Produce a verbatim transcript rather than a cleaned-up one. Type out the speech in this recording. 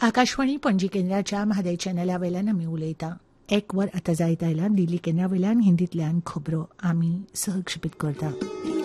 आकाशवाणी पणजी केंद्राच्या म्हादय चॅनला वयल्यान आमी उलयता. एक वर आतां जायत आयला दिल्ली केंद्रा वयल्यान हिंदींतल्यान खबरो आमी सहक्षेपीत करता.